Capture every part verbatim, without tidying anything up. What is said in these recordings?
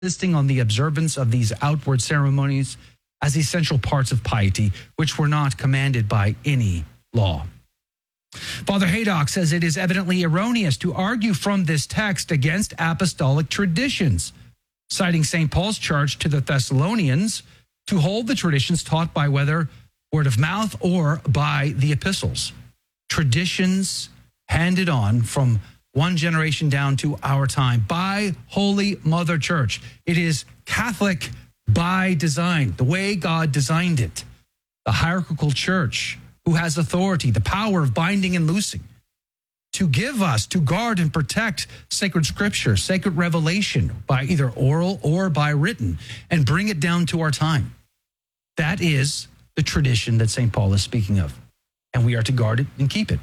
insisting on the observance of these outward ceremonies as essential parts of piety, which were not commanded by any law. Father Haydock says it is evidently erroneous to argue from this text against apostolic traditions, citing Saint Paul's charge to the Thessalonians to hold the traditions taught by whether word of mouth or by the epistles. Traditions handed on from one generation down to our time by Holy Mother Church. It is Catholic by design, the way God designed it. The hierarchical church who has authority, the power of binding and loosing, to give us, to guard and protect sacred scripture, sacred revelation by either oral or by written, and bring it down to our time. That is the tradition that Saint Paul is speaking of, and we are to guard it and keep it.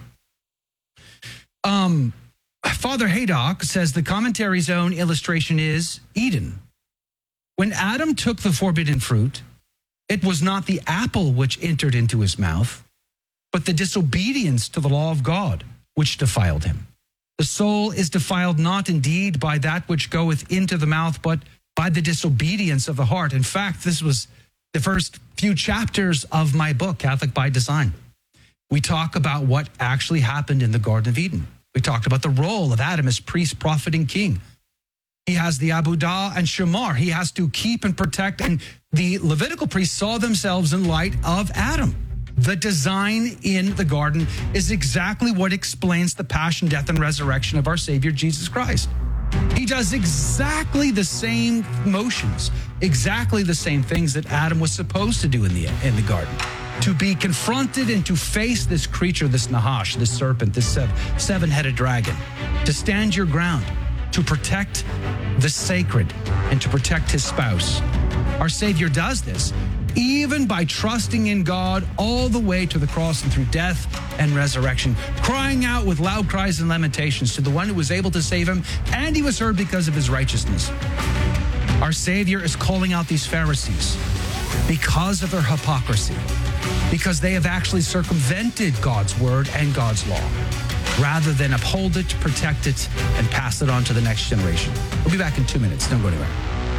Um, Father Haydock says the commentary's own illustration is Eden. When Adam took the forbidden fruit, it was not the apple which entered into his mouth, but the disobedience to the law of God which defiled him. The soul is defiled not indeed by that which goeth into the mouth, but by the disobedience of the heart. In fact, this was the first few chapters of my book, Catholic by Design. We talk about what actually happened in the Garden of Eden. We talked about the role of Adam as priest, prophet, and king. He has the Abudah and Shamar. He has to keep and protect. And the Levitical priests saw themselves in light of Adam. The design in the garden is exactly what explains the passion, death, and resurrection of our Savior, Jesus Christ. He does exactly the same motions, exactly the same things that Adam was supposed to do in the, in the garden. To be confronted and to face this creature, this Nahash, this serpent, this seven-headed dragon, to stand your ground, to protect the sacred and to protect his spouse. Our Savior does this even by trusting in God all the way to the cross and through death and resurrection, crying out with loud cries and lamentations to the one who was able to save him, and he was heard because of his righteousness. Our Savior is calling out these Pharisees because of their hypocrisy, because they have actually circumvented God's word and God's law, rather than uphold it, protect it, and pass it on to the next generation. We'll be back in two minutes. Don't go anywhere.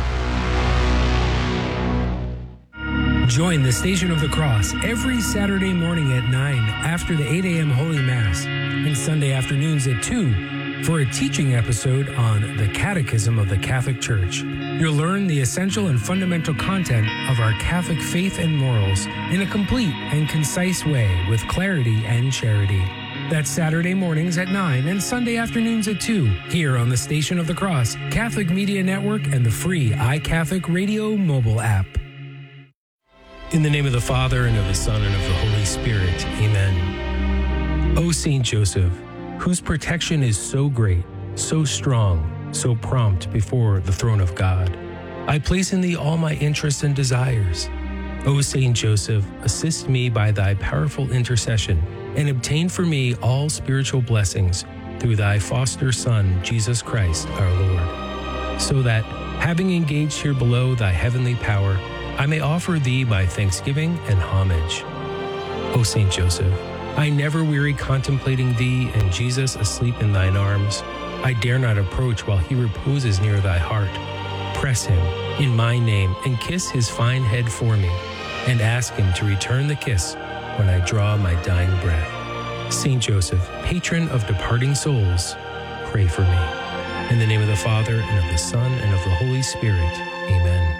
Join the Station of the Cross every Saturday morning at nine after the eight a.m. Holy Mass and Sunday afternoons at two for a teaching episode on the Catechism of the Catholic Church. You'll learn the essential and fundamental content of our Catholic faith and morals in a complete and concise way with clarity and charity. That's Saturday mornings at nine and Sunday afternoons at two here on the Station of the Cross, Catholic Media Network, and the free iCatholic Radio mobile app. In the name of the Father, and of the Son, and of the Holy Spirit. Amen. O Saint Joseph, whose protection is so great, so strong, so prompt before the throne of God, I place in thee all my interests and desires. O Saint Joseph, assist me by thy powerful intercession, and obtain for me all spiritual blessings through thy foster Son, Jesus Christ, our Lord, so that, having engaged here below thy heavenly power, I may offer thee my thanksgiving and homage. O Saint Joseph, I never weary contemplating thee and Jesus asleep in thine arms. I dare not approach while he reposes near thy heart. Press him in my name and kiss his fine head for me, and ask him to return the kiss when I draw my dying breath. Saint Joseph, patron of departing souls, pray for me. In the name of the Father, and of the Son, and of the Holy Spirit. Amen.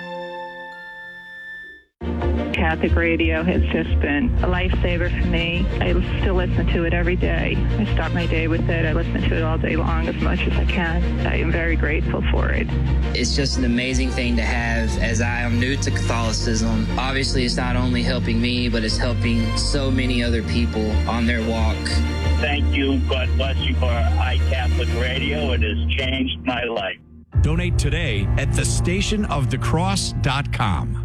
Catholic radio has just been a lifesaver for me. I still listen to it every day. I start my day with it. I listen to it all day long as much as I can. I am very grateful for it. It's just an amazing thing to have, as I am new to Catholicism. Obviously, it's not only helping me, but it's helping so many other people on their walk. Thank you. God bless you for iCatholic Radio. It has changed my life. Donate today at the station of the cross dot com.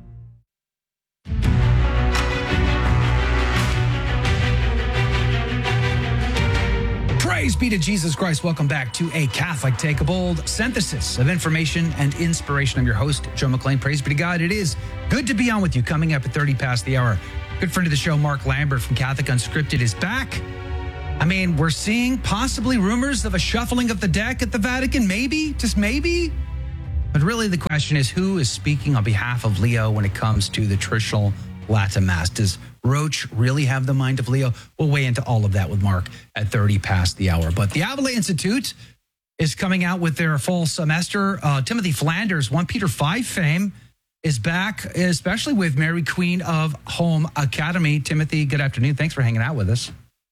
Praise be to Jesus Christ. Welcome back to A Catholic Take a Bold, synthesis of information and inspiration. I'm your host, Joe McLean. Praise be to God. It is good to be on with you. Coming up at thirty past the hour, good friend of the show, Mark Lambert from Catholic Unscripted, is back. I mean, we're seeing possibly rumors of a shuffling of the deck at the Vatican. Maybe, just maybe. But really the question is, who is speaking on behalf of Leo when it comes to the traditional Latin Mass? Does Roche really have the mind of Leo? We'll weigh into all of that with Mark at thirty past the hour. But the Avila Institute is coming out with their fall semester. Uh, Timothy Flanders, First Peter five fame, is back, especially with Mary Queen of Home Academy. Timothy, good afternoon. Thanks for hanging out with us.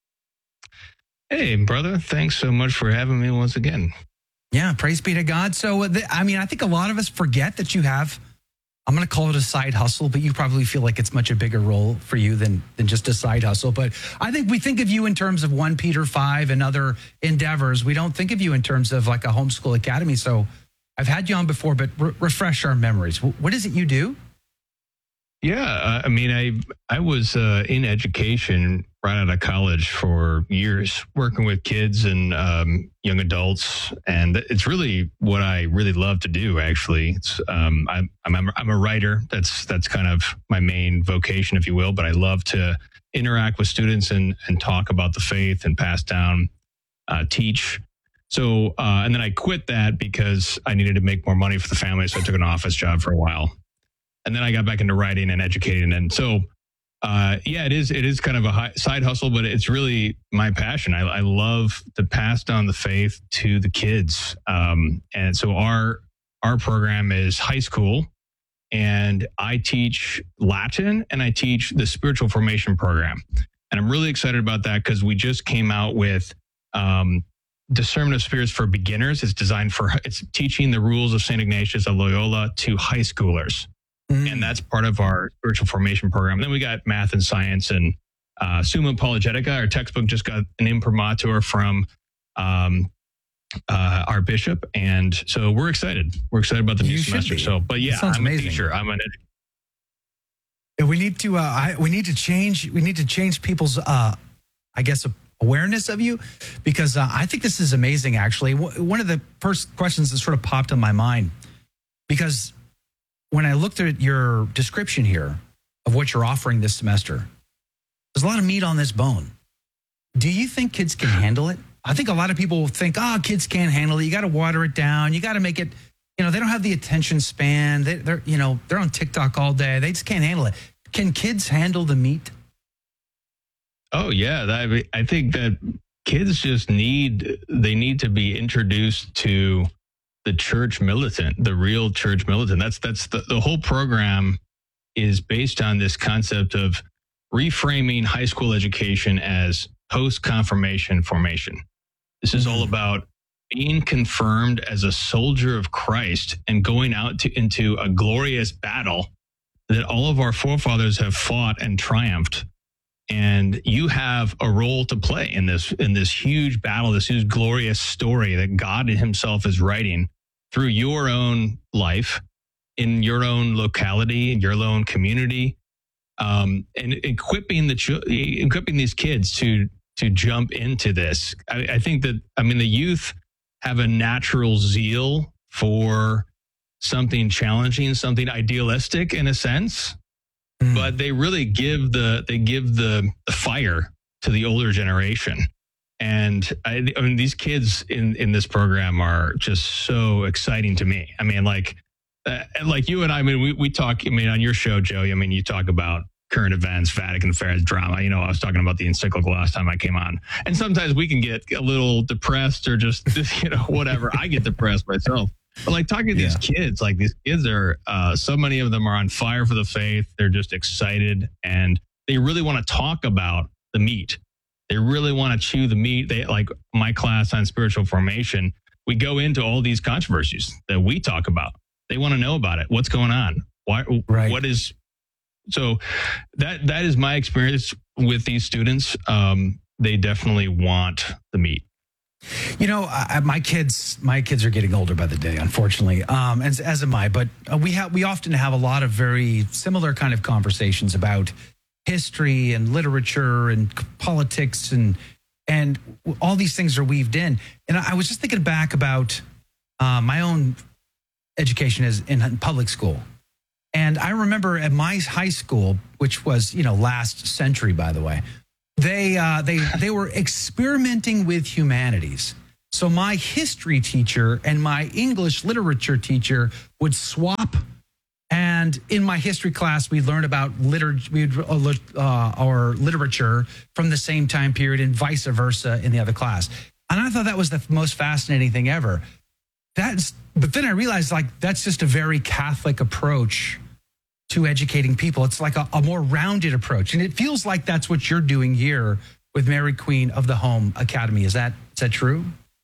Hey, brother. Thanks so much for having me once again. Yeah, praise be to God. So, the, I mean, I think a lot of us forget that you have, I'm going to call it a side hustle, but you probably feel like it's much a bigger role for you than than just a side hustle. But I think we think of you in terms of First Peter five and other endeavors. We don't think of you in terms of like a homeschool academy. So I've had you on before, but re- refresh our memories. What is it you do? Yeah, uh, I mean, I I was uh, in education right out of college for years, working with kids and um, young adults, and it's really what I really love to do. Actually, it's, um, I'm I'm I'm a writer. That's that's kind of my main vocation, if you will. But I love to interact with students and and talk about the faith and pass down, uh, teach. So, uh, and then I quit that because I needed to make more money for the family, so I took an office job for a while. And then I got back into writing and educating. And so, uh, yeah, it is it is kind of a high, side hustle, but it's really my passion. I, I love to pass down the faith to the kids. Um, and so our our program is high school, and I teach Latin and I teach the spiritual formation program. And I'm really excited about that because we just came out with um, Discernment of Spirits for Beginners. It's designed for, it's teaching the rules of Saint Ignatius of Loyola to high schoolers. Mm. And that's part of our spiritual formation program. Then we got math and science and uh, Summa Apologetica. Our textbook just got an imprimatur from um, uh, our bishop. And so we're excited. We're excited about the new you semester. So, but yeah, I'm amazing. a teacher. I'm an educator. Yeah, we need to, uh, I, we need to change, we need to change people's, uh, I guess, awareness of you, because uh, I think this is amazing, actually. W- one of the first questions that sort of popped in my mind, because when I looked at your description here of what you're offering this semester, there's a lot of meat on this bone. Do you think kids can handle it? I think a lot of people think, oh, kids can't handle it. You got to water it down. You got to make it, you know, they don't have the attention span. They, they're, you know, they're on TikTok all day. They just can't handle it. Can kids handle the meat? Oh, yeah. That, I think that kids just need, they need to be introduced to the church militant, the real church militant. That's that's the, the whole program is based on this concept of reframing high school education as post-confirmation formation. This is all about being confirmed as a soldier of Christ and going out to, into a glorious battle that all of our forefathers have fought and triumphed. And you have a role to play in this, in this huge battle, this huge glorious story that God himself is writing through your own life, in your own locality, in your own community, um, and equipping the equipping these kids to to jump into this. I, I think that, I mean, the youth have a natural zeal for something challenging, something idealistic in a sense, mm. but they really give the they give the, the fire to the older generation. And I, I mean, these kids in, in this program are just so exciting to me. I mean, like, uh, like you and I, I mean, we, we talk, I mean, on your show, Joey, I mean, you talk about current events, Vatican affairs, drama. You know, I was talking about the encyclical last time I came on. And sometimes we can get a little depressed or just, you know, whatever. I get depressed myself. But like talking to yeah. these kids, like these kids are, uh, so many of them are on fire for the faith. They're just excited and they really want to talk about the meat. They really want to chew the meat. They like my class on spiritual formation. We go into all these controversies that we talk about. They want to know about it. What's going on? Why? Right. What is? So that that is my experience with these students. Um, they definitely want the meat. You know, I, my kids, my kids are getting older by the day, unfortunately, um, as as am I. But uh, we have we often have a lot of very similar kind of conversations about history and literature and politics and and all these things are weaved in. And I was just thinking back about uh, my own education as in public school. And I remember at my high school, which was, you know, last century, by the way, they uh, they they were experimenting with humanities. So my history teacher and my English literature teacher would swap. And in my history class, we learned about literature, uh, our literature from the same time period, and vice versa in the other class. And I thought that was the most fascinating thing ever. That's, but then I realized, like, that's just a very Catholic approach to educating people. It's like a, a more rounded approach, and it feels like that's what you're doing here with Mary Queen of the Home Academy. Is that is that true?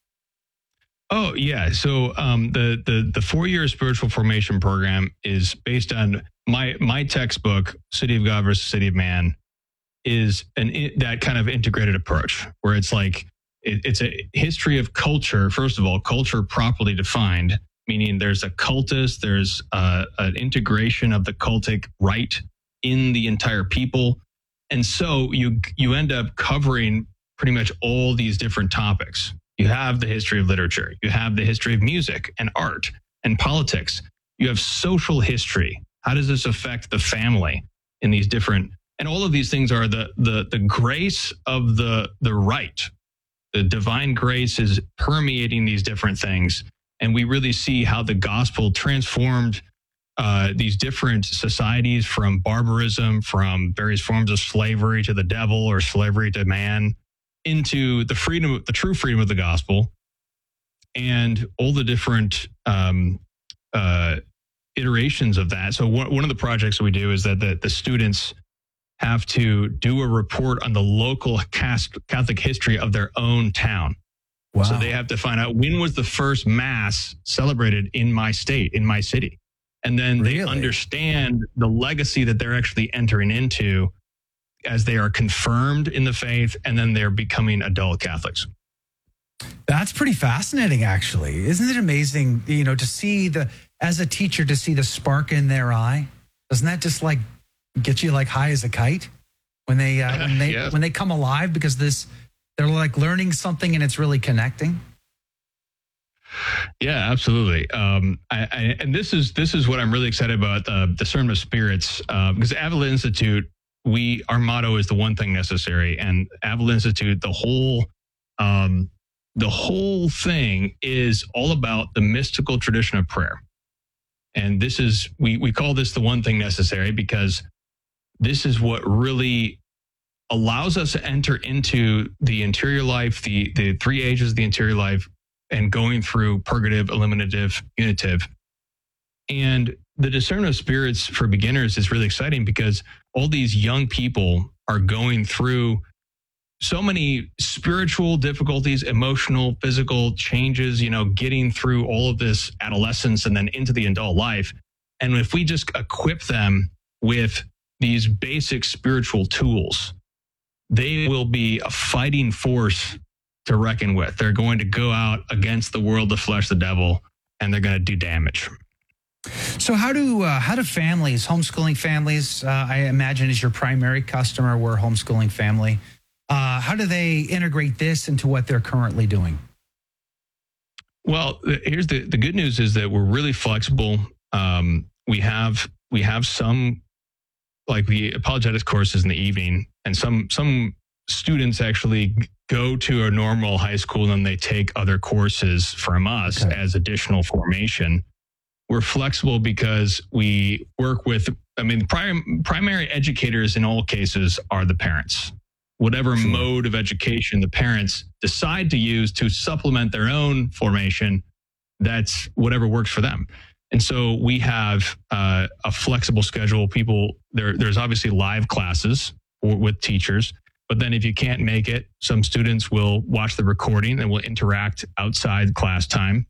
Oh, yeah. So um, the the the four-year spiritual formation program is based on my my textbook, City of God versus City of Man, is an that kind of integrated approach where it's like it, it's a history of culture. First of all, culture properly defined, meaning there's a cultus, there's uh, an integration of the cultic rite in the entire people, and so you you end up covering pretty much all these different topics. You have the history of literature. You have the history of music and art and politics. You have social history. How does this affect the family in these different, and all of these things are the the the grace of the the rite. The divine grace is permeating these different things. And we really see how the gospel transformed uh, these different societies from barbarism, from various forms of slavery to the devil or slavery to man, into the freedom, the true freedom of the gospel, and all the different um, uh, iterations of that. So one, one of the projects that we do is that the, the students have to do a report on the local Catholic history of their own town. Wow. So they have to find out when was the first mass celebrated in my state, in my city. And then really? They understand the legacy that they're actually entering into as they are confirmed in the faith, and then they're becoming adult Catholics. That's pretty fascinating, actually. Isn't it amazing, you know, to see the, as a teacher, to see the spark in their eye? Doesn't that just like get you like high as a kite when they, uh, when they, yeah. when they come alive, because this, they're like learning something and it's really connecting? Yeah, absolutely. Um, I, I, and this is, this is what I'm really excited about, uh, Discernment of Spirits, uh, because Avila Institute, we, our motto is the one thing necessary, and Avila Institute, the whole, um, the whole thing is all about the mystical tradition of prayer. And this is, we, we call this the one thing necessary because this is what really allows us to enter into the interior life, the, the three ages of the interior life, and going through purgative, eliminative, unitive. And the discernment of spirits for beginners is really exciting because all these young people are going through so many spiritual difficulties, emotional, physical changes, you know, getting through all of this adolescence and then into the adult life. And if we just equip them with these basic spiritual tools, they will be a fighting force to reckon with. They're going to go out against the world, the flesh, the devil, and they're going to do damage. So how do uh, how do families, homeschooling families, uh, I imagine is your primary customer, we're a homeschooling family. Uh, how do they integrate this into what they're currently doing? Well, here's the, the good news is that we're really flexible. Um, we have we have some, like the apologetics courses in the evening, and some some students actually go to a normal high school and then they take other courses from us okay. as additional formation. We're flexible because we work with, I mean, prim, primary educators in all cases are the parents. Whatever sure. mode of education the parents decide to use to supplement their own formation, that's whatever works for them. And so we have uh, a flexible schedule. People, there, there's obviously live classes or, with teachers, but then if you can't make it, some students will watch the recording and will interact outside class time.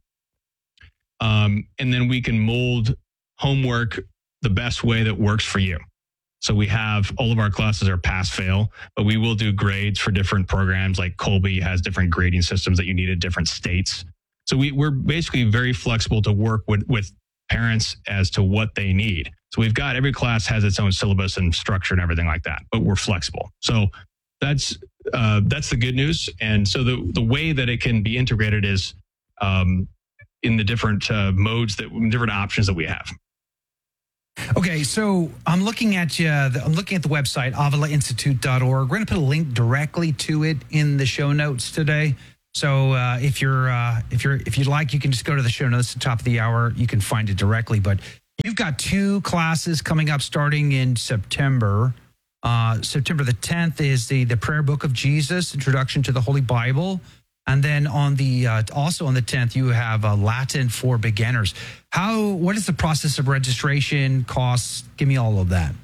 Um, and then we can mold homework the best way that works for you. So we have, all of our classes are pass-fail, but we will do grades for different programs. Like Colby has different grading systems that you need at different states. So we, we're basically very flexible to work with, with parents as to what they need. So we've got, every class has its own syllabus and structure and everything like that, but we're flexible. So that's uh, that's the good news. And so the, the way that it can be integrated is um, in the different uh, modes, that different options that we have. Okay, so I'm looking at you. I'm looking at the website avila institute dot org. We're going to put a link directly to it in the show notes today. So uh, if you're uh, if you're if you'd like, you can just go to the show notes at the top of the hour. You can find it directly. But you've got two classes coming up starting in September. Uh, September the tenth is the the Prayer Book of Jesus, Introduction to the Holy Bible. And then on the uh, also on the tenth, you have uh, Latin for beginners. How? What is the process of registration? Costs? Give me all of that.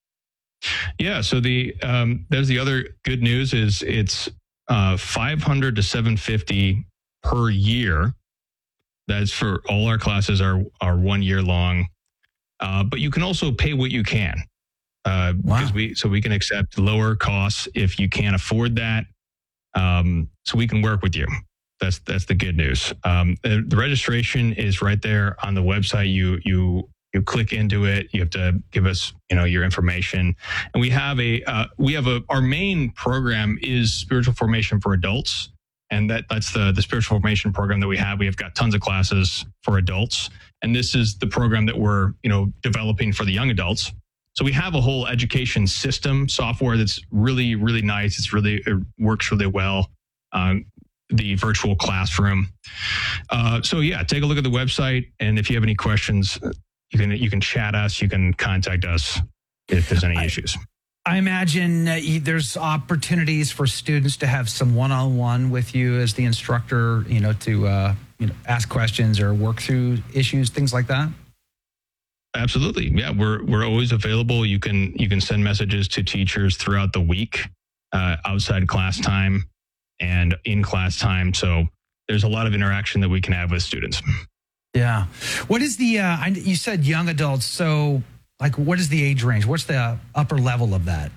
Yeah. So the um, there's the other good news is it's uh, five hundred to seven fifty per year. That's for all our classes are are one year long, uh, but you can also pay what you can. Uh, wow. Because we so we can accept lower costs if you can't afford that. Um, so we can work with you. That's that's the good news. Um, the, the registration is right there on the website. You you you click into it. You have to give us you know your information, and we have a uh, we have a our main program is spiritual formation for adults, and that that's the the spiritual formation program that we have. We have got tons of classes for adults, and this is the program that we're you know developing for the young adults. So we have a whole education system software that's really, really nice. It's really, it works really well. Um, the virtual classroom. Uh, so yeah, take a look at the website. And if you have any questions, you can, you can chat us, you can contact us if there's any I, issues. I imagine uh, there's opportunities for students to have some one-on-one with you as the instructor, you know, to, uh, you know, ask questions or work through issues, things like that. Absolutely. Yeah, we're we're always available. You can you can send messages to teachers throughout the week, uh, outside class time and in class time. So there's a lot of interaction that we can have with students. Yeah. What is the, uh, I, you said young adults. So like, what is the age range? What's the upper level of that?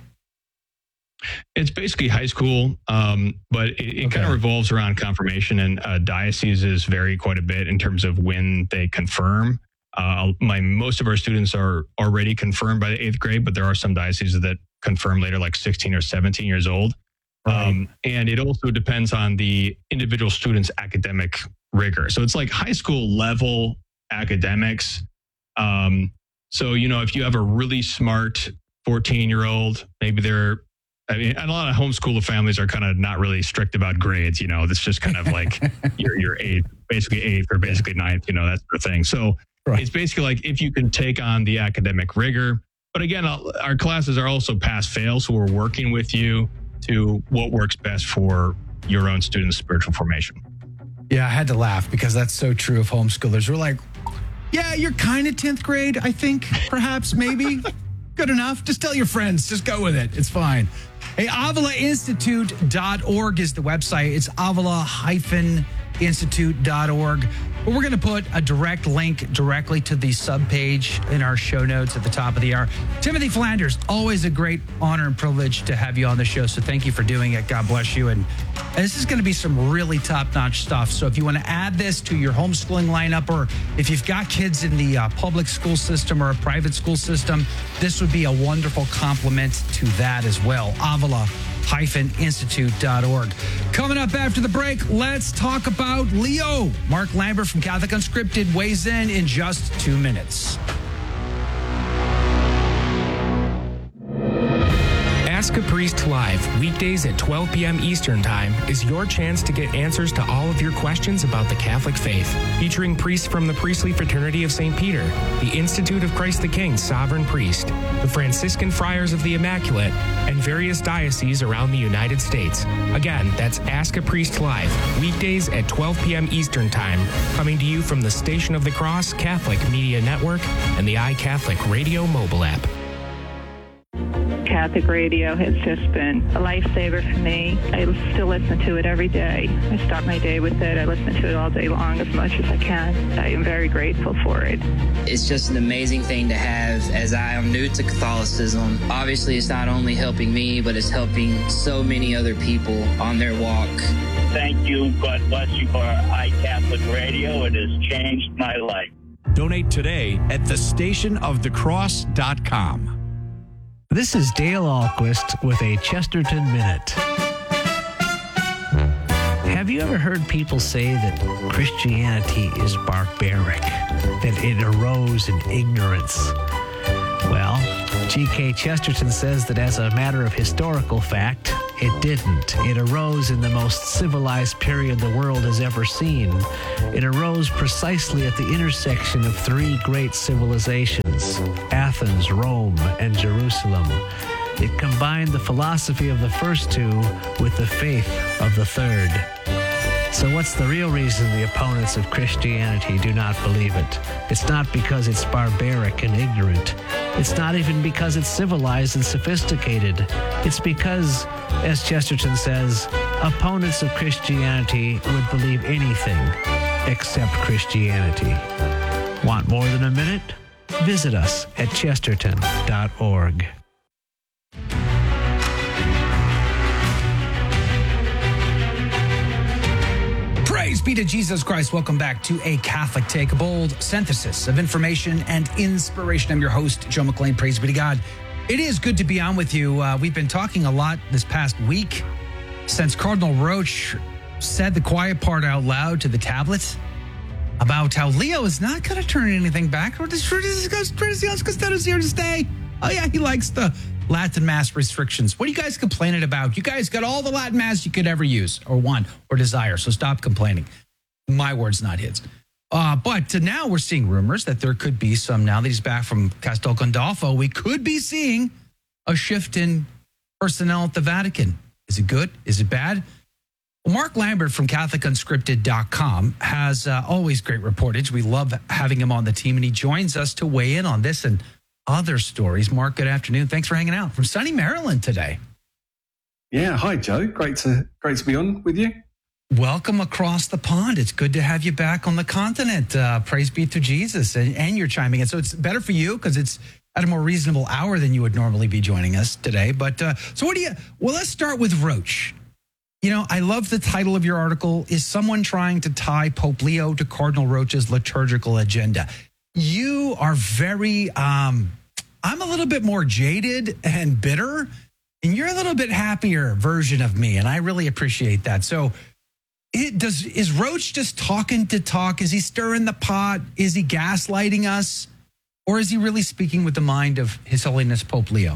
It's basically high school, um, but it, it okay. kind of revolves around confirmation, and uh, dioceses vary quite a bit in terms of when they confirm. Uh, my most of our students are already confirmed by the eighth grade, but there are some dioceses that confirm later, like sixteen or seventeen years old. Right. Um, and it also depends on the individual student's academic rigor. So it's like high school level academics. Um, so, you know, if you have a really smart fourteen year old, maybe they're, I mean, and a lot of homeschooler families are kind of not really strict about grades. You know, it's just kind of like your your eighth, basically eighth or basically ninth, you know, that sort of thing. So right. It's basically like if you can take on the academic rigor. But again, our classes are also pass fail. So we're working with you to what works best for your own students' spiritual formation. Yeah, I had to laugh because that's so true of homeschoolers. We're like, yeah, you're kind of tenth grade, I think, perhaps, maybe. Good enough. Just tell your friends. Just go with it. It's fine. Hey, Avila Institute dot org is the website. It's Avila Institute dot org. But we're going to put a direct link directly to the subpage in our show notes at the top of the hour. Timothy Flanders, always a great honor and privilege to have you on the show. So thank you for doing it. God bless you. And this is going to be some really top-notch stuff. So if you want to add this to your homeschooling lineup, or if you've got kids in the uh, public school system or a private school system, this would be a wonderful complement to that as well. Avila Institute dot org. Coming up after the break, let's talk about Leo. Mark Lambert from Catholic Unscripted weighs in in just two minutes. Ask a Priest Live, weekdays at twelve p.m. Eastern Time, is your chance to get answers to all of your questions about the Catholic faith. Featuring priests from the Priestly Fraternity of Saint Peter, the Institute of Christ the King Sovereign Priest, the Franciscan Friars of the Immaculate, and various dioceses around the United States. Again, that's Ask a Priest Live, weekdays at twelve p.m. Eastern Time, coming to you from the Station of the Cross Catholic Media Network and the iCatholic Radio mobile app. Catholic radio has just been a lifesaver for me. I still listen to it every day. I start my day with it. I listen to it all day long as much as I can. I am very grateful for it. It's just an amazing thing to have, as I am new to Catholicism. Obviously, it's not only helping me, but it's helping so many other people on their walk. Thank you. God bless you for iCatholic Radio. It has changed my life. Donate today at the station of the cross dot com. This is Dale Ahlquist with a Chesterton Minute. Have you ever heard people say that Christianity is barbaric, that it arose in ignorance? Well, G K Chesterton says that as a matter of historical fact, it didn't. It arose in the most civilized period the world has ever seen. It arose precisely at the intersection of three great civilizations, Athens, Rome, and Jerusalem. It combined the philosophy of the first two with the faith of the third. So what's the real reason the opponents of Christianity do not believe it? It's not because it's barbaric and ignorant. It's not even because it's civilized and sophisticated. It's because, as Chesterton says, opponents of Christianity would believe anything except Christianity. Want more than a minute? Visit us at chesterton dot org. Praise be to Jesus Christ. Welcome back to A Catholic Take, a bold synthesis of information and inspiration. I'm your host, Joe McLean. Praise be to God. It is good to be on with you. Uh, we've been talking a lot this past week since Cardinal Roche said the quiet part out loud to the tablet about how Leo is not going to turn anything back. Or is here to stay. Oh, yeah, he likes the Latin Mass restrictions. What are you guys complaining about? You guys got all the Latin Mass you could ever use or want or desire, so stop complaining. My words, not his. Uh, but now we're seeing rumors that there could be some, now that he's back from Castel Gandolfo, we could be seeing a shift in personnel at the Vatican. Is it good? Is it bad? Well, Mark Lambert from Catholic Unscripted dot com has uh, always great reportage. We love having him on the team, and he joins us to weigh in on this and other stories. Mark, good afternoon. Thanks for hanging out from sunny Maryland today. Yeah, hi, Joe. Great to great to be on with you. Welcome across the pond. It's good to have you back on the continent. Uh, praise be to Jesus. And, and you're chiming in. So it's better for you because it's at a more reasonable hour than you would normally be joining us today. But uh, so what do you, well, let's start with Roche. You know, I love the title of your article, Is Someone Trying to Tie Pope Leo to Cardinal Roche's Liturgical Agenda? You are very, um, I'm a little bit more jaded and bitter, and you're a little bit happier version of me, and I really appreciate that. So it does, is Roche just talking to talk? Is he stirring the pot? Is he gaslighting us? Or is he really speaking with the mind of His Holiness Pope Leo?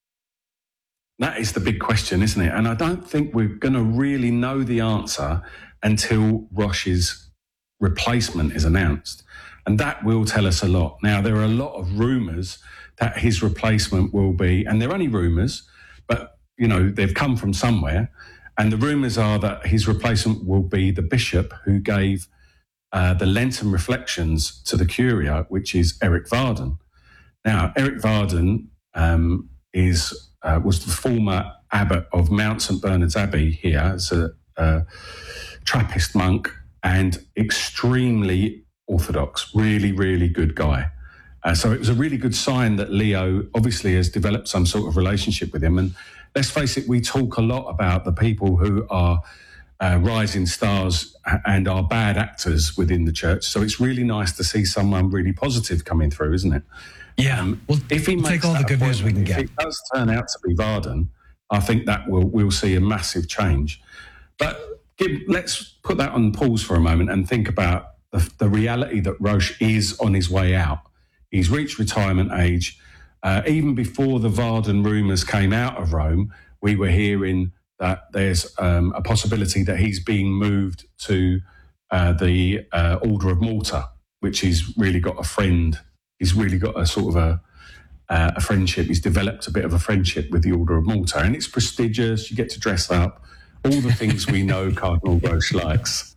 That is the big question, isn't it? And I don't think we're going to really know the answer until Roche's replacement is announced. And that will tell us a lot. Now, there are a lot of rumours that his replacement will be, and they're only rumours, but, you know, they've come from somewhere. And the rumours are that his replacement will be the bishop who gave uh, the Lenten reflections to the Curia, which is Eric Varden. Now, Eric Varden um, is uh, was the former abbot of Mount Saint Bernard's Abbey here as a, a Trappist monk and extremely Orthodox, really, really good guy. Uh, so it was a really good sign that Leo obviously has developed some sort of relationship with him. And let's face it, we talk a lot about the people who are uh, rising stars and are bad actors within the church. So it's really nice to see someone really positive coming through, isn't it? Yeah. Um, we'll, if he we'll makes take all the good news we can if get. If it does turn out to be Varden, I think that will we'll see a massive change. But give, let's put that on pause for a moment and think about the, the reality that Roche is on his way out. He's reached retirement age. Uh, even before the Varden rumours came out of Rome, we were hearing that there's um, a possibility that he's being moved to uh, the uh, Order of Malta, which he's really got a friend. He's really got a sort of a, uh, a friendship. He's developed a bit of a friendship with the Order of Malta, and it's prestigious. You get to dress up, all the things we know Cardinal Roche likes.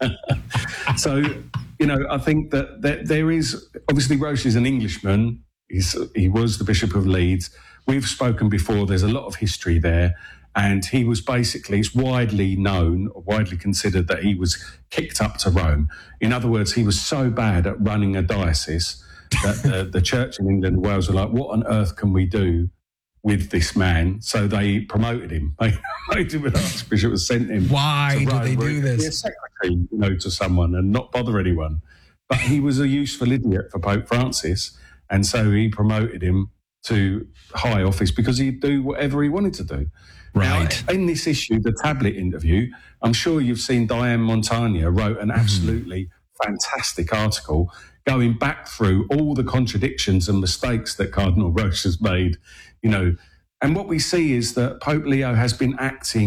So, you know, I think that, that there is, obviously Roche is an Englishman. He's, he was the Bishop of Leeds. We've spoken before. There's a lot of history there. And he was basically, it's widely known, widely considered that he was kicked up to Rome. In other words, he was so bad at running a diocese that the, the church in England and Wales were like, what on earth can we do with this man? So they promoted him. They made him an archbishop and sent him. Why to do Rome, they where do he could this? Be a secretary, you know, to someone and not bother anyone. But he was a useful idiot for Pope Francis. And so he promoted him to high office because he'd do whatever he wanted to do. Right. Now, in this issue, the tablet interview, I'm sure you've seen Diane Montagna wrote an absolutely mm-hmm. fantastic article going back through all the contradictions and mistakes that Cardinal Roche has made, you know. And what we see is that Pope Leo has been acting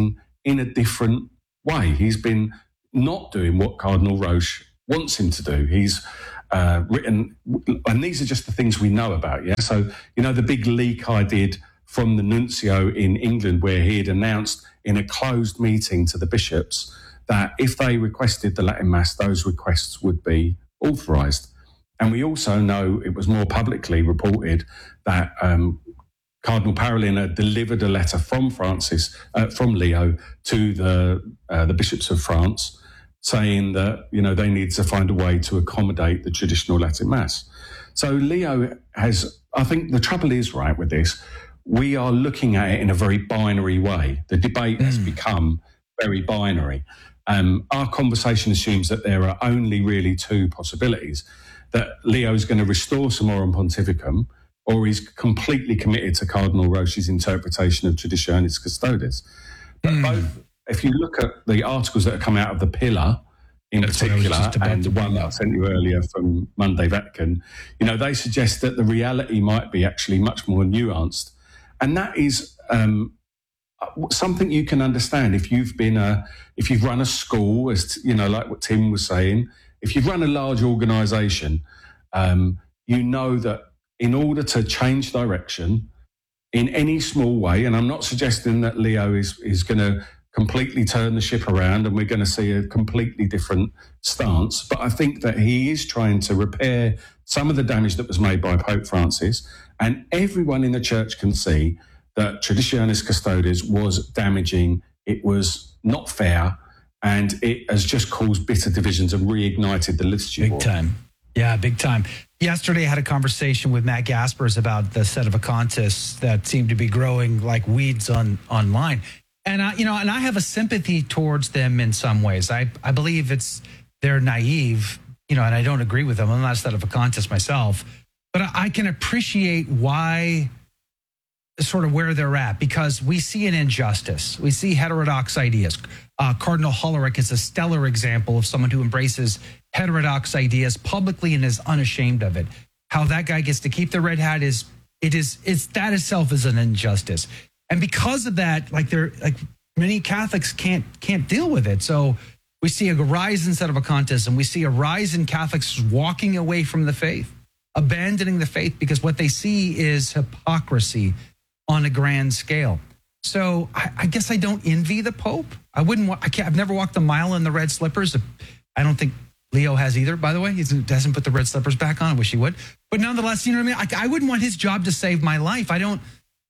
in a different way. He's been not doing what Cardinal Roche wants him to do. He's uh, written, and these are just the things we know about, yeah? So, you know, the big leak I did from the nuncio in England, where he had announced in a closed meeting to the bishops that if they requested the Latin Mass, those requests would be authorised. And we also know it was more publicly reported that um, Cardinal Parolin had delivered a letter from Francis, uh, from Leo, to the uh, the bishops of France, saying that, you know, they need to find a way to accommodate the traditional Latin Mass. So Leo has, I think the trouble is, right, with this, we are looking at it in a very binary way. The debate has mm. become very binary. Um, our conversation assumes that there are only really two possibilities, that Leo is going to restore Summorum Pontificum, or he's completely committed to Cardinal Roche's interpretation of Traditionis Custodes. But mm. both, if you look at the articles that have come out of the Pillar in That's particular, and the one that I sent you earlier from Monday Vatican, you know, they suggest that the reality might be actually much more nuanced. And that is um, something you can understand if you've been a, if you've run a school, as you know, like what Tim was saying, if you've run a large organisation, um, you know that in order to change direction in any small way, and I'm not suggesting that Leo is is going to completely turn the ship around and we're going to see a completely different stance, but I think that he is trying to repair some of the damage that was made by Pope Francis, and everyone in the church can see that Traditionis Custodes was damaging, it was not fair, and it has just caused bitter divisions and reignited the liturgy. Big war. time. Yeah, big time. Yesterday I had a conversation with Matt Gaspers about the Sedevacantists that seem to be growing like weeds on online. And I, you know, and I have a sympathy towards them in some ways. I, I believe it's they're naive, you know, and I don't agree with them. I'm not a Sedevacantist myself, but I, I can appreciate why, sort of where they're at, because we see an injustice. We see heterodox ideas. Uh, Cardinal Hollerich is a stellar example of someone who embraces heterodox ideas publicly and is unashamed of it. How that guy gets to keep the red hat is, it is, it's that itself is an injustice. And because of that, like they're like many Catholics can't, can't deal with it. So we see a rise in Sedevacantism. We see a rise in Catholics walking away from the faith, abandoning the faith, because what they see is hypocrisy on a grand scale. So I, I guess I don't envy the Pope. I wouldn't. I can't. I've never walked a mile in the red slippers. I don't think Leo has either. By the way, he hasn't put the red slippers back on. I wish he would. But nonetheless, you know what I mean. I, I wouldn't want his job to save my life. I don't.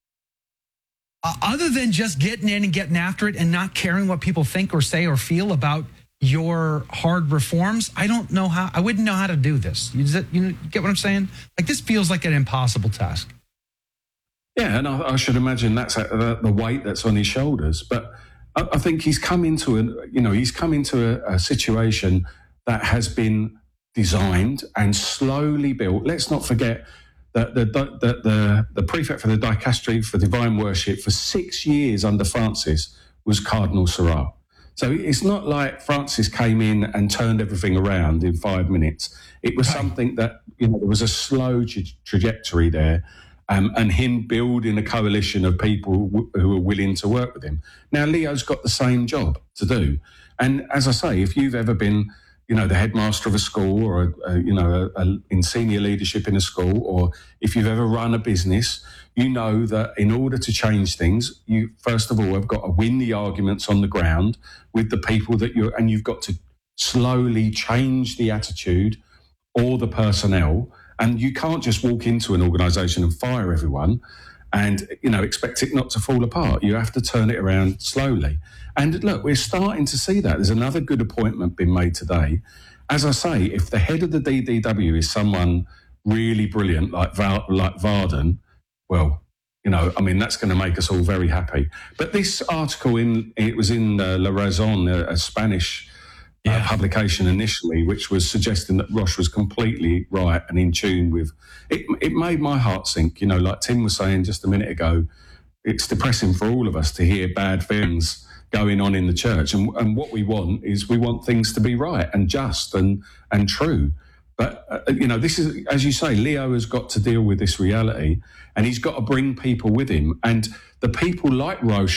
Uh, other than just getting in and getting after it and not caring what people think or say or feel about your hard reforms, I don't know how. I wouldn't know how to do this. You, you get what I'm saying? Like, this feels like an impossible task. Yeah, and I, I should imagine that's a, the, the weight that's on his shoulders. But I, I think he's come into a, you know, he's come into a, a situation that has been designed and slowly built. Let's not forget that the the the, the prefect for the Dicastery for Divine Worship for six years under Francis was Cardinal Sarrat. So it's not like Francis came in and turned everything around in five minutes. It was something that, you know, there was a slow tra- trajectory there. Um, and him building a coalition of people w- who are willing to work with him. Now, Leo's got the same job to do. And as I say, if you've ever been, you know, the headmaster of a school or, a, a, you know, a, a, in senior leadership in a school, or if you've ever run a business, you know that in order to change things, you first of all have got to win the arguments on the ground with the people that you're, and you've got to slowly change the attitude or the personnel. And you can't just walk into an organisation and fire everyone and, you know, expect it not to fall apart. You have to turn it around slowly. And look, we're starting to see that. There's another good appointment being made today. As I say, if the head of the D D W is someone really brilliant like Val, like Varden, well, you know, I mean, that's going to make us all very happy. But this article, in it was in uh, La Razón, a, a Spanish Uh, yeah. publication initially, which was suggesting that Roche was completely right and in tune with it. It made my heart sink. You know, like Tim was saying just a minute ago, it's depressing for all of us to hear bad things going on in the church. And, and what we want is we want things to be right and just and and true. But, uh, you know, this is, as you say, Leo has got to deal with this reality and he's got to bring people with him. And the people like Roche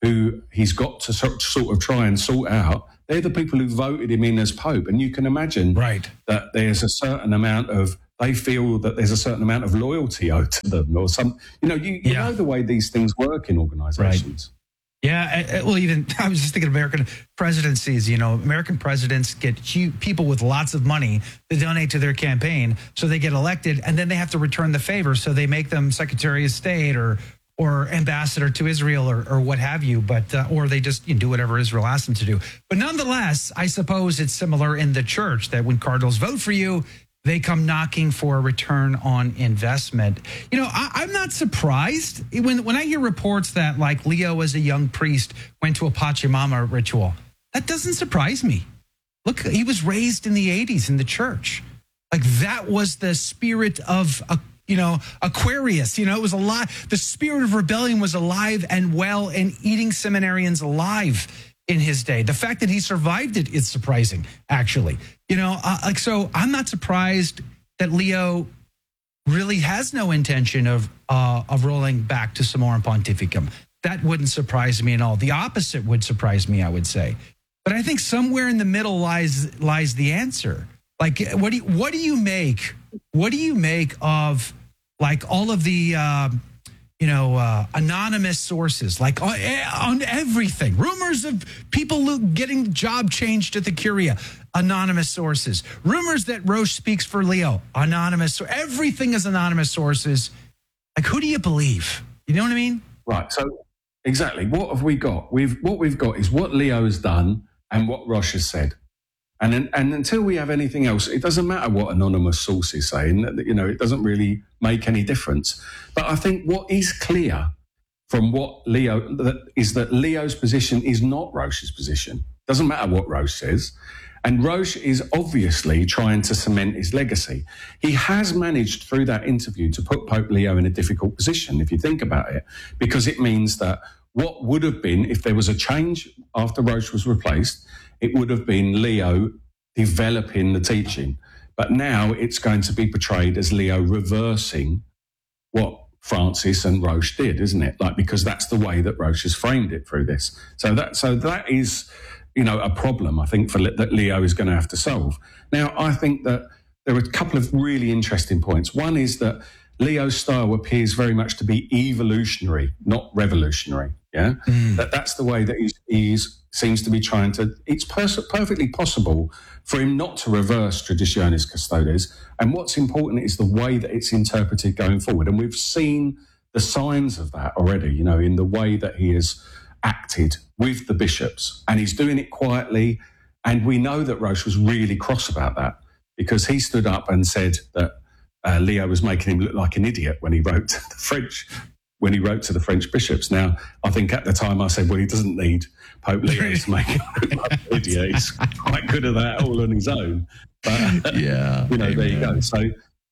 who he's got to sort sort of try and sort out, they're the people who voted him in as Pope. And you can imagine right. that there's a certain amount of, they feel that there's a certain amount of loyalty owed to them or some, you know, you, you Yeah. know the way these things work in organizations. Yeah, uh, well, even I was just thinking of American presidencies. You know, American presidents get huge, people with lots of money to donate to their campaign, so they get elected, and then they have to return the favor. So they make them Secretary of State or or ambassador to Israel or, or what have you. But uh, or they just you know, do whatever Israel asks them to do. But nonetheless, I suppose it's similar in the church that when cardinals vote for you, they come knocking for a return on investment. You know, I, I'm not surprised when when I hear reports that like Leo as a young priest went to a Pachamama ritual. That doesn't surprise me. Look, he was raised in the eighties in the church. Like that was the spirit of, uh, you know, Aquarius. You know, it was alive. The spirit of rebellion was alive and well and eating seminarians alive in his day. The fact that he survived it is surprising, actually. You know, uh, like, so I'm not surprised that Leo really has no intention of uh, of rolling back to Summorum Pontificum. That wouldn't surprise me at all. The opposite would surprise me, I would say. But I think somewhere in the middle lies lies the answer. Like, what do you, what do you make? What do you make of like all of the uh, you know uh, anonymous sources, like on, on everything, rumors of people getting job changed at the Curia, anonymous sources, rumors that Roche speaks for Leo, anonymous. So everything is anonymous sources. Like, who do you believe? You know what I mean? Right. So exactly, what have we got? We've what we've got is what Leo has done and what Roche has said. And and until we have anything else, it doesn't matter what anonymous sources say. You know, it doesn't really make any difference. But I think what is clear from what Leo that is that Leo's position is not Roche's position. Doesn't matter what Roche says. And Roche is obviously trying to cement his legacy. He has managed through that interview to put Pope Leo in a difficult position, if you think about it, because it means that what would have been, if there was a change after Roche was replaced, it would have been Leo developing the teaching. But now it's going to be portrayed as Leo reversing what Francis and Roche did, isn't it? Like, because that's the way that Roche has framed it through this. So that, so that is, you know, a problem, I think, for that Leo is going to have to solve. Now, I think that there are a couple of really interesting points. One is that Leo's style appears very much to be evolutionary, not revolutionary. Yeah, mm. that that's the way that he's, he's seems to be trying to. It's pers- perfectly possible for him not to reverse Traditionis Custodes. And what's important is the way that it's interpreted going forward. And we've seen the signs of that already. You know, in the way that he has acted with the bishops, and he's doing it quietly. And we know that Roche was really cross about that because he stood up and said that uh, Leo was making him look like an idiot when he wrote to the French. When he wrote to the French bishops. Now, I think at the time I said, well, he doesn't need Pope Leo to make him look like an idiot. He's quite good at that all on his own. But, yeah, you know, amen. There you go. So,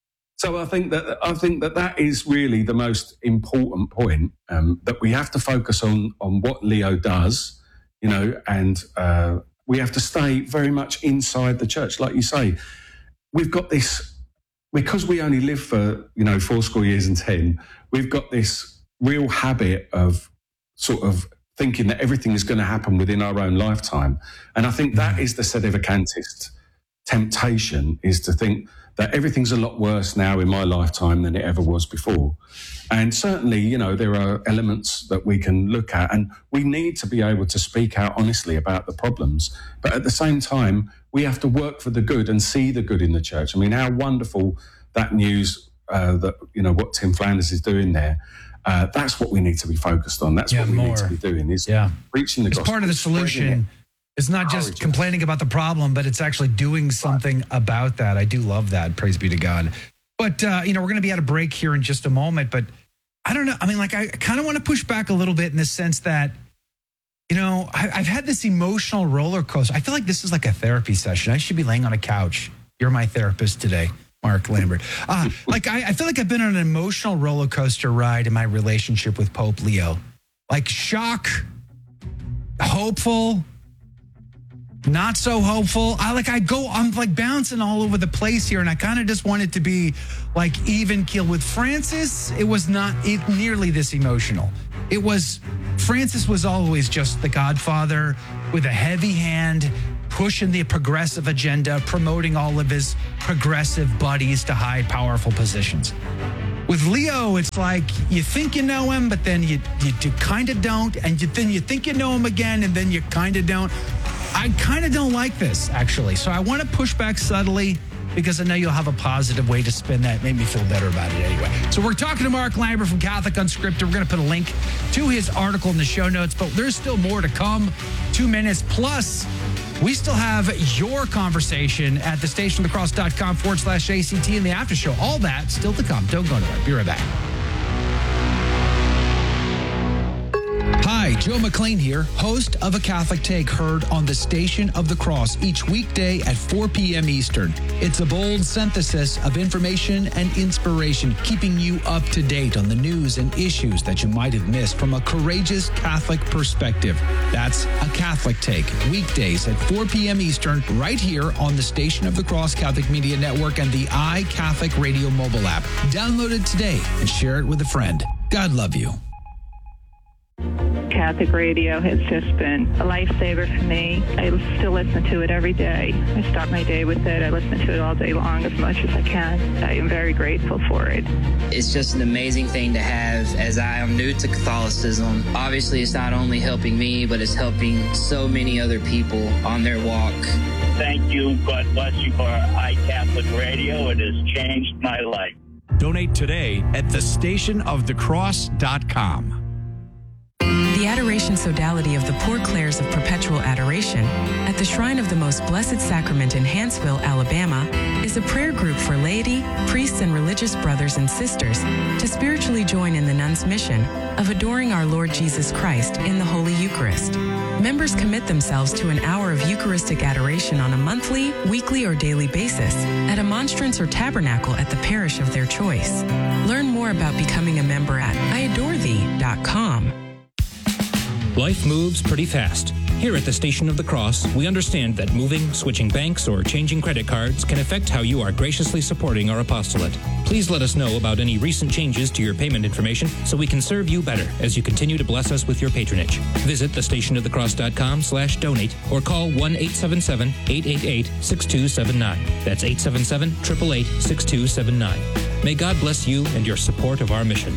so I think that I think that that is really the most important point, um, that we have to focus on on what Leo does, you know, and uh, we have to stay very much inside the church, like you say. We've got this because we only live for you know four score years and ten. We've got this real habit of sort of thinking that everything is going to happen within our own lifetime. And I think that is the sedevacantist temptation, is to think that everything's a lot worse now in my lifetime than it ever was before. And certainly, you know, there are elements that we can look at, and we need to be able to speak out honestly about the problems. But at the same time, we have to work for the good and see the good in the church. I mean, how wonderful that news, uh, that, you know, what Tim Flanders is doing there. Uh, that's what we need to be focused on. That's yeah, what we more. need to be doing, is yeah. reaching the it's gospel. Part of the solution. It's not just complaining about the problem, but it's actually doing something right. about that. I do love that. Praise be to God. But, uh, you know, we're going to be at a break here in just a moment. But I don't know. I mean, like, I kind of want to push back a little bit in the sense that, you know, I, I've had this emotional roller coaster. I feel like this is like a therapy session. I should be laying on a couch. You're my therapist today, Mark Lambert. Uh, like, I, I feel like I've been on an emotional roller coaster ride in my relationship with Pope Leo. Like, shock, hopeful, not so hopeful. I like, I go, I'm like bouncing all over the place here, and I kind of just want it to be like even keel. With Francis, it was not it, nearly this emotional. It was Francis was always just the godfather with a heavy hand, pushing the progressive agenda, promoting all of his progressive buddies to high, powerful positions. With Leo, it's like you think you know him, but then you, you, you kind of don't, and you, then you think you know him again, and then you kind of don't. I kind of don't like this, actually. So I want to push back subtly because I know you'll have a positive way to spin that. It made me feel better about it anyway. So we're talking to Mark Lambert from Catholic Unscripted. We're going to put a link to his article in the show notes, but there's still more to come. Two minutes plus. We still have your conversation at the station of the cross dot com forward slash A C T in the after show. All that still to come. Don't go anywhere. Be right back. Hi, Joe McLean here, host of A Catholic Take, heard on the Station of the Cross each weekday at four p.m. Eastern. It's a bold synthesis of information and inspiration, keeping you up to date on the news and issues that you might have missed from a courageous Catholic perspective. That's A Catholic Take, weekdays at four p.m. Eastern, right here on the Station of the Cross Catholic Media Network and the iCatholic Radio mobile app. Download it today and share it with a friend. God love you. Catholic radio has just been a lifesaver for me. I still listen to it every day. I start my day with it. I listen to it all day long as much as I can. I am very grateful for it. It's just an amazing thing to have, as I am new to Catholicism. Obviously, it's not only helping me, but it's helping so many other people on their walk. Thank you. God bless you for iCatholic Radio. It has changed my life. Donate today at the station of the cross dot com. The Adoration Sodality of the Poor Clares of Perpetual Adoration at the Shrine of the Most Blessed Sacrament in Hanceville, Alabama, is a prayer group for laity, priests, and religious brothers and sisters to spiritually join in the nuns' mission of adoring our Lord Jesus Christ in the Holy Eucharist. Members commit themselves to an hour of Eucharistic adoration on a monthly, weekly, or daily basis at a monstrance or tabernacle at the parish of their choice. Learn more about becoming a member at I adore thee dot com. Life moves pretty fast. Here at the Station of the Cross, we understand that moving, switching banks, or changing credit cards can affect how you are graciously supporting our apostolate. Please let us know about any recent changes to your payment information so we can serve you better as you continue to bless us with your patronage. Visit the station of the cross dot com slash donate or call one eight seven seven, eight eight eight, six two seven nine. That's eight seven seven, eight eight eight, six two seven nine. May God bless you and your support of our mission.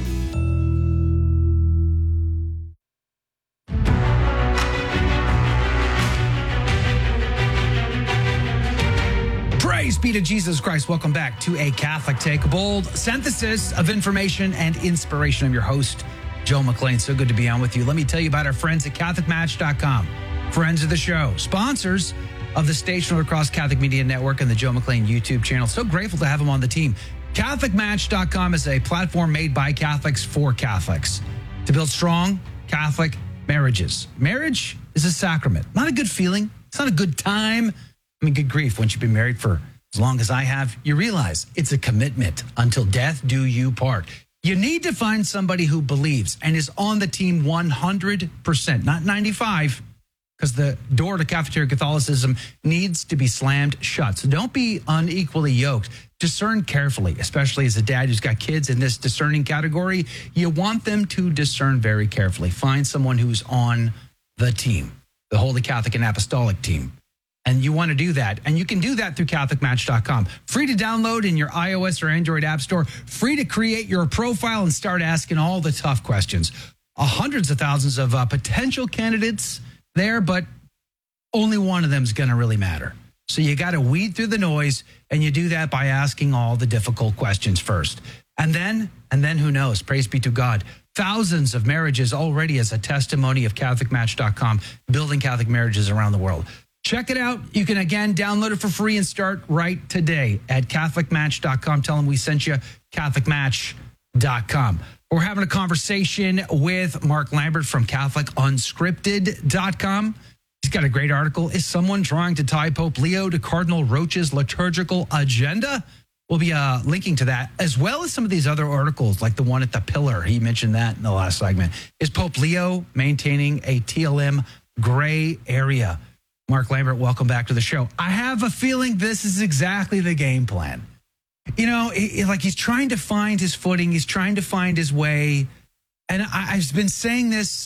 Praise be to Jesus Christ. Welcome back to A Catholic Take, a bold synthesis of information and inspiration. I'm your host, Joe McLean. So good to be on with you. Let me tell you about our friends at Catholic Match dot com. Friends of the show, sponsors of the Station of the Cross Catholic Media Network and the Joe McLean YouTube channel. So grateful to have them on the team. Catholic Match dot com is a platform made by Catholics for Catholics to build strong Catholic marriages. Marriage is a sacrament, not a good feeling. It's not a good time. I mean, good grief. Once you've been married for as long as I have, you realize it's a commitment until death do you part. You need to find somebody who believes and is on the team one hundred percent, not ninety-five, because the door to cafeteria Catholicism needs to be slammed shut. So don't be unequally yoked. Discern carefully, especially as a dad who's got kids in this discerning category. You want them to discern very carefully. Find someone who's on the team, the Holy Catholic and Apostolic team. And you want to do that. And you can do that through Catholic Match dot com. Free to download in your iOS or Android app store. Free to create your profile and start asking all the tough questions. Uh, hundreds of thousands of uh, potential candidates there, but only one of them is going to really matter. So you got to weed through the noise, and you do that by asking all the difficult questions first. And then, and then who knows? Praise be to God. Thousands of marriages already as a testimony of Catholic Match dot com, building Catholic marriages around the world. Check it out. You can, again, download it for free and start right today at Catholic Match dot com. Tell them we sent you, Catholic Match dot com. We're having a conversation with Mark Lambert from Catholic Unscripted dot com. He's got a great article. Is someone trying to tie Pope Leo to Cardinal Roach's liturgical agenda? We'll be uh, linking to that, as well as some of these other articles, like the one at The Pillar. He mentioned that in the last segment. Is Pope Leo maintaining a T L M gray area? Mark Lambert, welcome back to the show. I have a feeling this is exactly the game plan. You know, it, it, like he's trying to find his footing. He's trying to find his way. And I, I've been saying this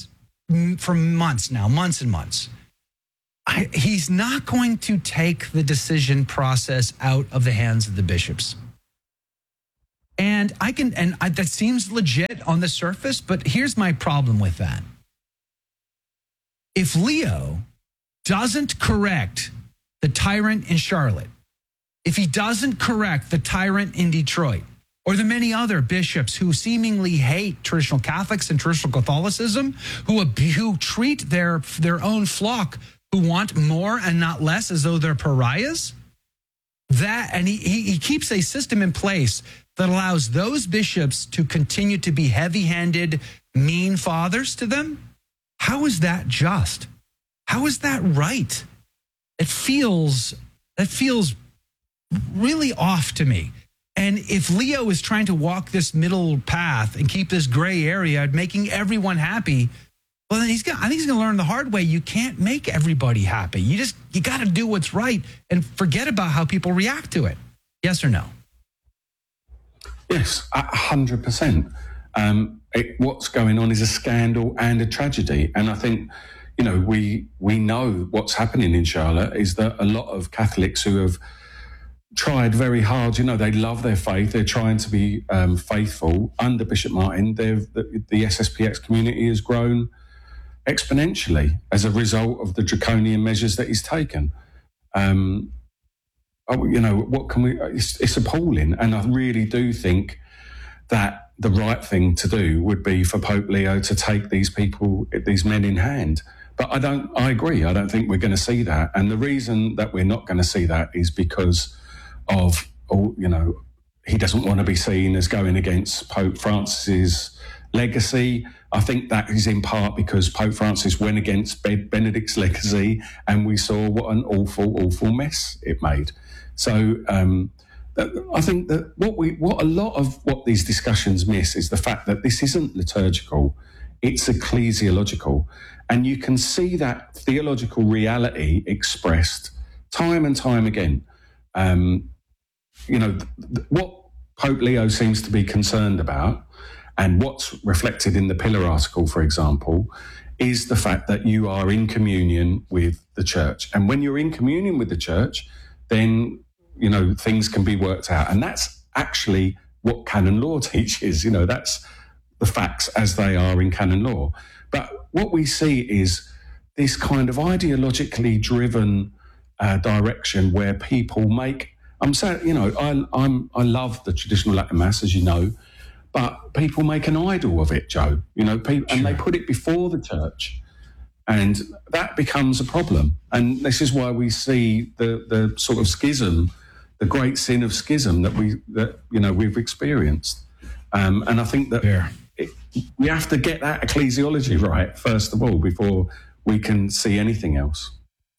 for months now, months and months. I, he's not going to take the decision process out of the hands of the bishops. And I can, and I, that seems legit on the surface, but here's my problem with that. If Leo doesn't correct the tyrant in Charlotte, if he doesn't correct the tyrant in Detroit, or the many other bishops who seemingly hate traditional Catholics and traditional Catholicism, who, who treat their, their own flock, who want more and not less, as though they're pariahs, that, and he, he, he keeps a system in place that allows those bishops to continue to be heavy-handed, mean fathers to them. How is that just? How is that right? It feels, it feels really off to me. And if Leo is trying to walk this middle path and keep this gray area, making everyone happy, well, then he's got, I think he's going to learn the hard way. You can't make everybody happy. You just, you got to do what's right and forget about how people react to it. Yes or no? Yes, a hundred percent. Um, it, what's going on is a scandal and a tragedy. And I think, you know, we, we know what's happening in Charlotte is that a lot of Catholics who have tried very hard, you know, they love their faith. They're trying to be um, faithful. Under Bishop Martin, the, the S S P X community has grown exponentially as a result of the draconian measures that he's taken. Um, oh, you know, what can we, it's, it's appalling. And I really do think that the right thing to do would be for Pope Leo to take these people, these men in hand. But I don't, I agree. I don't think we're going to see that. And the reason that we're not going to see that is because of, you know, he doesn't want to be seen as going against Pope Francis's legacy. I think that is in part because Pope Francis went against Benedict's legacy, and we saw what an awful, awful mess it made. So um, I think that what we, what a lot of what these discussions miss is the fact that this isn't liturgical, it's ecclesiological. And you can see that theological reality expressed time and time again. Um, you know, th- th- what Pope Leo seems to be concerned about, and what's reflected in the Pillar article, for example, is the fact that you are in communion with the church. And when you're in communion with the church, then, you know, things can be worked out. And that's actually what canon law teaches. You know, that's the facts as they are in canon law. But what we see is this kind of ideologically driven uh, direction where people make, I'm saying, you know, I, I'm, I love the traditional Latin Mass, as you know, but people make an idol of it, Joe, you know, people, and they put it before the church, and that becomes a problem. And this is why we see the, the sort of schism, the great sin of schism that we, that, you know, we've experienced. Um, and I think that yeah. it, we have to get that ecclesiology right, first of all, before we can see anything else.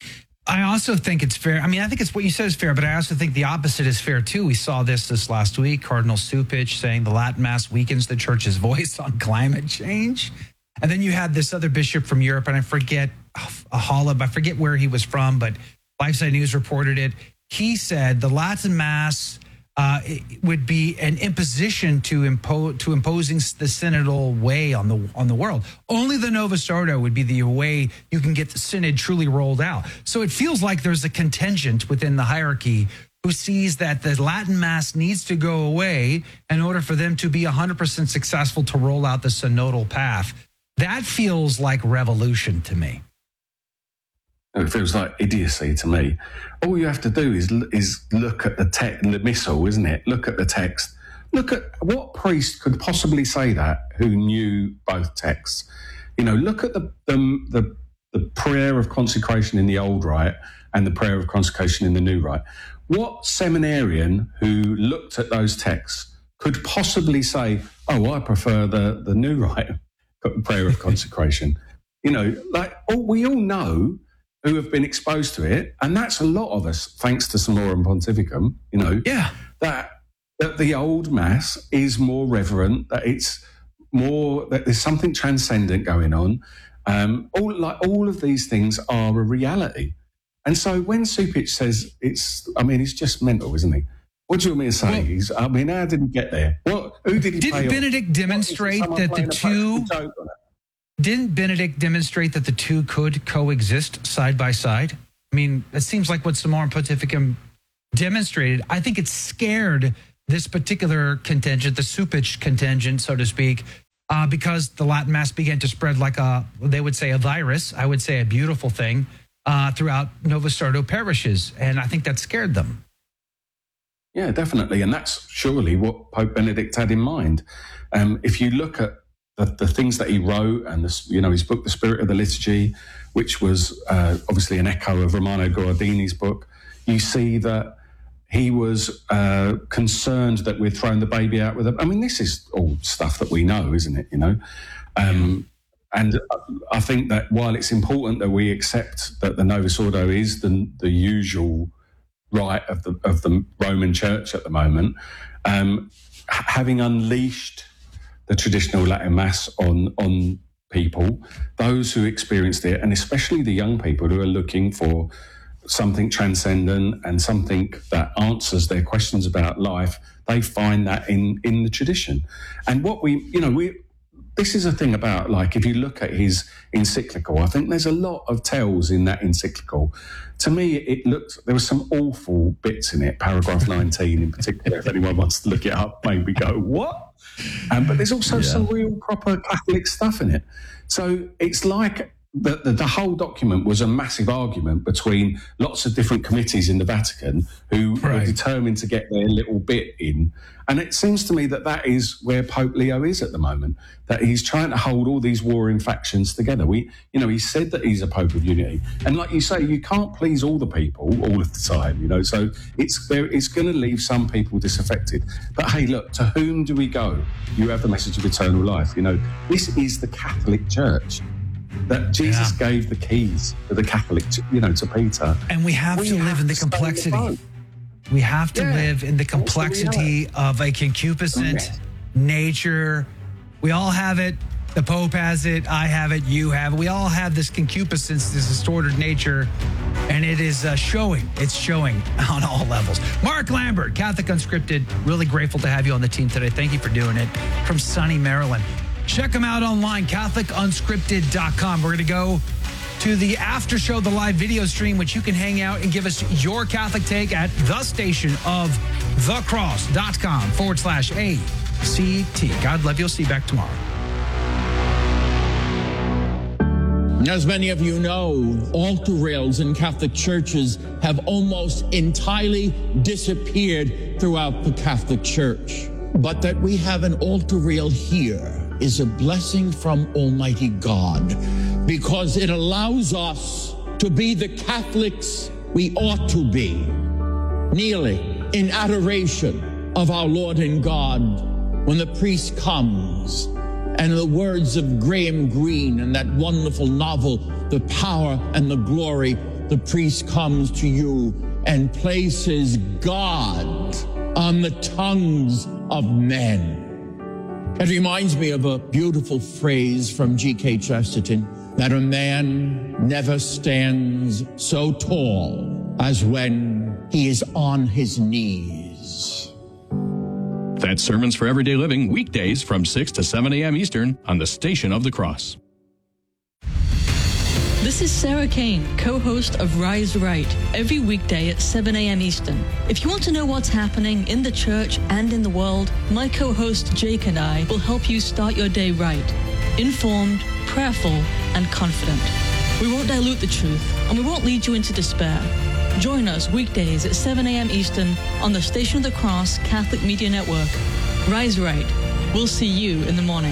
I also think it's fair. I mean, I think it's what you said is fair, but I also think the opposite is fair too. We saw this this last week, Cardinal Cupich saying the Latin Mass weakens the church's voice on climate change. And then you had this other bishop from Europe, and I forget, a Holub, I forget where he was from, but LifeSite News reported it. He said the Latin Mass uh, would be an imposition to impose to imposing the synodal way on the on the world. Only the Novus Ordo would be the way you can get the synod truly rolled out. So it feels like there's a contingent within the hierarchy who sees that the Latin Mass needs to go away in order for them to be one hundred percent successful to roll out the synodal path. That feels like revolution to me. It feels like idiocy to me. All you have to do is is look at the text, the missal, isn't it? Look at the text. Look at what priest could possibly say that who knew both texts. You know, look at the the the, the prayer of consecration in the old rite and the prayer of consecration in the new rite. What seminarian who looked at those texts could possibly say, "Oh, I prefer the the new rite prayer of consecration"? You know, like all, we all know, who have been exposed to it, and that's a lot of us, thanks to Summorum Pontificum, you know, yeah, that that the old Mass is more reverent, that it's more, that there's something transcendent going on. Um, all like all of these things are a reality. And so when Cupich says it's, I mean, he's just mental, isn't he? What do you want me to say? Well, He's, I mean, how did he get there? What? Who did he? Did pay Benedict off? demonstrate that the two? didn't Benedict demonstrate that the two could coexist side by side? I mean, it seems like what Summorum Pontificum demonstrated. I think it scared this particular contingent, the Supich contingent, so to speak, uh, because the Latin Mass began to spread like a, they would say a virus, I would say a beautiful thing, uh, throughout Novus Ordo parishes. And I think that scared them. Yeah, definitely. And that's surely what Pope Benedict had in mind. Um, if you look at the, the things that he wrote and, this, you know, his book, The Spirit of the Liturgy, which was uh, obviously an echo of Romano Guardini's book, you see that he was uh, concerned that we're throwing the baby out with it. I mean, this is all stuff that we know, isn't it, you know? Um, and I think that while it's important that we accept that the Novus Ordo is the, the usual right of the of the Roman Church at the moment, um, having unleashed the traditional Latin Mass on on people, those who experienced it, and especially the young people who are looking for something transcendent and something that answers their questions about life, they find that in in the tradition. And what we, you know, we. This is a thing about, like, if you look at his encyclical, I think there's a lot of tells in that encyclical. To me, it looked, there were some awful bits in it, paragraph nineteen in particular. If anyone wants to look it up, maybe go, what? Um, but there's also yeah. some real proper Catholic stuff in it. So it's like the, the, the whole document was a massive argument between lots of different committees in the Vatican who right. were determined to get their little bit in. And it seems to me that that is where Pope Leo is at the moment, that he's trying to hold all these warring factions together. We, you know, he said that he's a Pope of unity. And like you say, you can't please all the people all of the time, you know, so it's there, it's going to leave some people disaffected. But hey, look, to whom do we go? You have the message of eternal life. You know, this is the Catholic Church. That Jesus yeah. gave the keys to the Catholic, you know, to Peter. And we have we to have live in the complexity. We have to yeah. live in the complexity of a concupiscent okay. nature. We all have it. The Pope has it. I have it. You have it. We all have this concupiscence, this distorted nature, and it is uh, showing. It's showing on all levels. Mark Lambert, Catholic Unscripted. Really grateful to have you on the team today. Thank you for doing it from sunny Maryland. Check them out online, Catholic Unscripted dot com. We're going to go to the after show, the live video stream, which you can hang out and give us your Catholic take at the station of thecross.com forward slash ACT. God love you. I'll see you back tomorrow. As many of you know, altar rails in Catholic churches have almost entirely disappeared throughout the Catholic Church. But that we have an altar rail here is a blessing from Almighty God, because it allows us to be the Catholics we ought to be, kneeling in adoration of our Lord and God when the priest comes. And in the words of Graham Greene in that wonderful novel, The Power and the Glory, the priest comes to you and places God on the tongues of men. It reminds me of a beautiful phrase from G K Chesterton, that a man never stands so tall as when he is on his knees. That's Sermons for Everyday Living, weekdays from six to seven a.m. Eastern on the Station of the Cross. This is Sarah Kane, co-host of Rise Right, every weekday at seven a.m. Eastern. If you want to know what's happening in the church and in the world, my co-host Jake and I will help you start your day right, informed, prayerful, and confident. We won't dilute the truth, and we won't lead you into despair. Join us weekdays at seven a.m. Eastern on the Station of the Cross Catholic Media Network. Rise Right. We'll see you in the morning.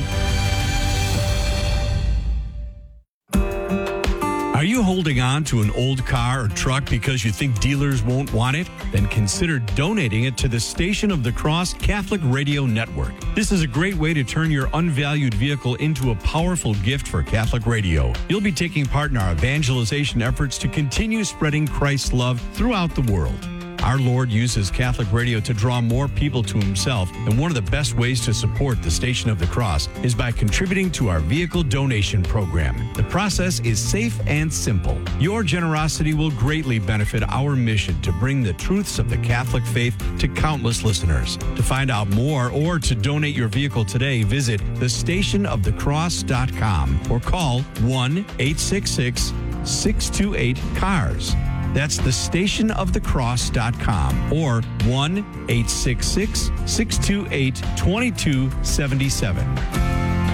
Are you holding on to an old car or truck because you think dealers won't want it? Then consider donating it to the Station of the Cross Catholic Radio Network. This is a great way to turn your unvalued vehicle into a powerful gift for Catholic radio. You'll be taking part in our evangelization efforts to continue spreading Christ's love throughout the world. Our Lord uses Catholic radio to draw more people to himself, and one of the best ways to support the Station of the Cross is by contributing to our vehicle donation program. The process is safe and simple. Your generosity will greatly benefit our mission to bring the truths of the Catholic faith to countless listeners. To find out more or to donate your vehicle today, visit the station of the cross dot com or call one eight six six, six two eight, C A R S. That's the station of the cross dot com or one eight six six, six two eight, two two seven seven.